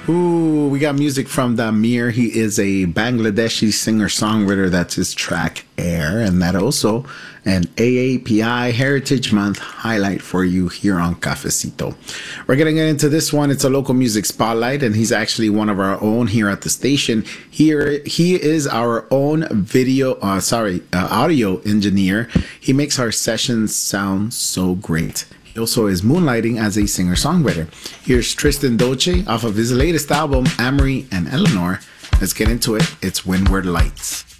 Ooh, we got music from Damir. He is a Bangladeshi singer-songwriter. That's his track Air. And that also an AAPI Heritage Month highlight for you here on Cafecito. We're going to get into this one. It's a local music spotlight, and he's actually one of our own here at the station. Here, he is our own audio engineer. He makes our sessions sound so great. He also is moonlighting as a singer-songwriter. Here's Tristan Doce off of his latest album, Amory and Eleanor. Let's get into it. It's Windward Lights.